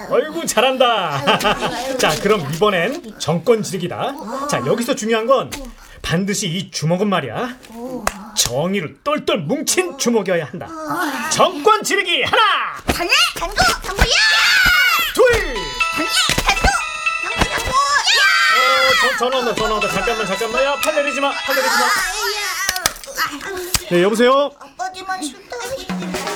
어이구 잘한다. 자, 그럼 이번엔 정권 지르기다. 자, 여기서 중요한 건 반드시 이 주먹은 말이야, 정의로 똘똘 뭉친 주먹이어야 한다. 정권 지르기 하나, 당해! 당구! 당구야! 둘. 당해! 당구! 당구! 당구! 전화 온다. 잠깐만. 야, 팔 내리지 마. 네, 여보세요? 아빠지만 싫다.